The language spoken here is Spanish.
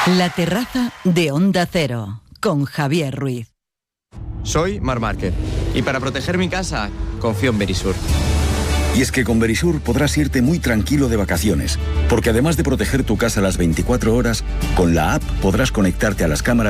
La terraza de Onda Cero, con Javier Ruiz. Soy Marc Márquez y para proteger mi casa, confío en Verisur. Y es que con Verisur podrás irte muy tranquilo de vacaciones, porque además de proteger tu casa las 24 horas, con la app podrás conectarte a las cámaras